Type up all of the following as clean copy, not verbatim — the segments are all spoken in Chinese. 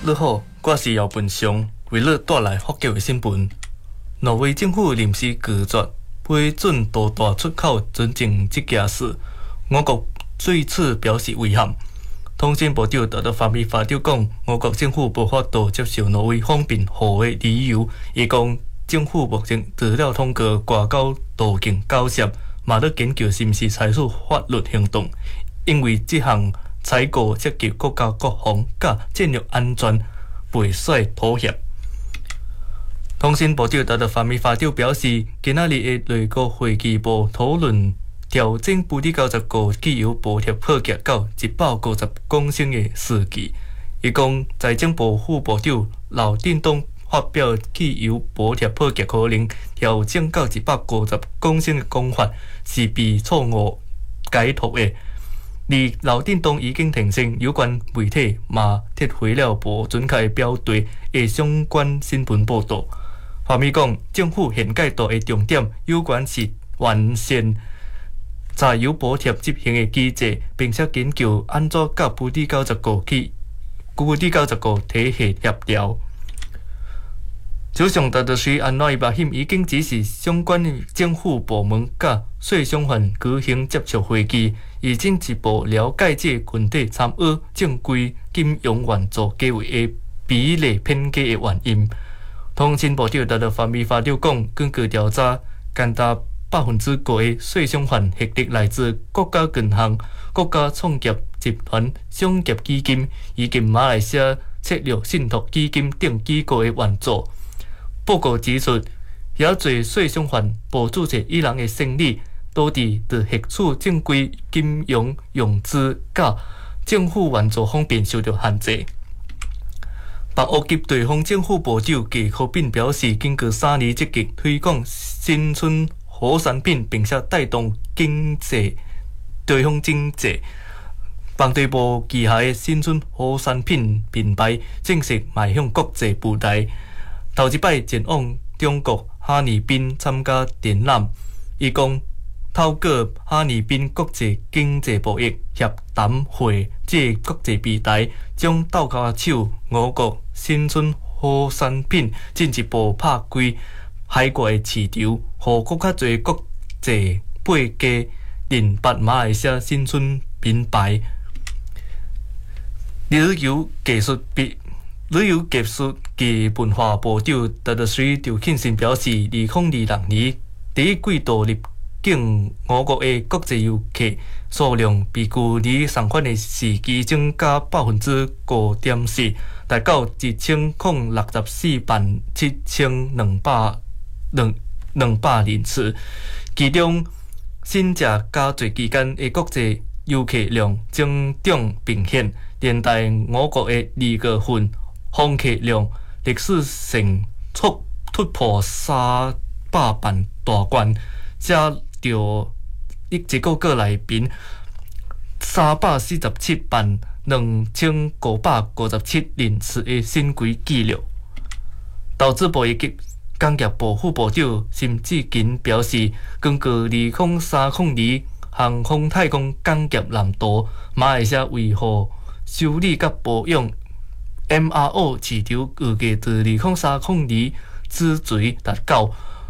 你好，我是姚本雄，为了带来福建的新闻。挪威政府临时拒绝批准多大出口准证这件事，我国对此表示遗憾。通信部长特法米发表讲，我国政府无法度接受挪威方便货的理由。伊讲，政府目前除了通过外交途径交涉，嘛在研究是毋是采取法律行动，因为这项采购涉及国家国防甲战略安全，袂使妥协。通信部长特法米发表表示，今仔日的内阁会议部讨论调整90个汽油补贴破格到150公升的事宜。伊讲，财政部副部长刘振东发表汽油补贴破格可能调整到150公升的讲法是被错误解读的。而刘振东已经提醒有关媒体嘛撤回了无准确标题的相关新闻报道。法米讲，政府现阶段的重点有关是完善柴油补贴执行的机制，并且研究安怎甲90个体系协调。首相特德水安奈巴辛已经指示相关的政府部门甲税相关举行接触会议，以进一步了解这群体参与正规金融援助计划的比例偏低的原因。通信部长特法米发表讲，根据调查，高达5%的税相关获利来自国家银行、国家创业集团、商业基金以及马来西亚策略信托基金等机构的援助。报告指出，遐侪税相关无注册伊人的生意，导致伫获取正规金融融资甲政府援助方面受到限制。北欧及地方政府部长季科宾表示，经过3年积极推广新春好产品，并且带动地方经济，房地部旗下的新春好产品品牌正式迈向国际舞台。头一摆前往中国哈尔滨参加展览，伊讲透过哈尔滨国际经济贸易协谈会这国际平台，将倒脚手我国新春好产品进一步拍开海外的市场，互更较侪国际八家认拔马来西亚新春品牌。旅游技术及文化部长特水赵庆新表示，2026年第一季度入境我国的国际游客数量比去年同款的时期增加5.4%，达到1,064,700人次。其中，新假佳节期间的国际游客量增长明显，连带我国的2月份访客量历史性突破300万大关，写着一个月内边347,2557人次的新规纪录。投资部以及工业部副部长沈志勤表示，根据2030航空太空工业蓝图，马来西亚维护修理甲保养 MRO 市场预计在2030之前达到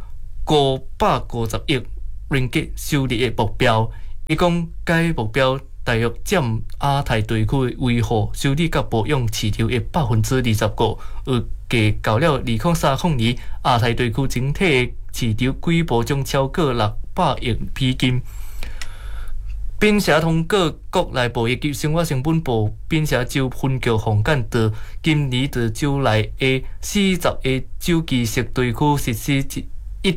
550亿ringgit 收入的目标。伊讲，该目标大约占亚太地区维护修理甲保养市场的25%，预计到了2030年，亚太地区整体的市场规模将超过600亿美金。并且通过国内部以及生活成本部并且就分局防干到今年到州内的40个周期式地区实施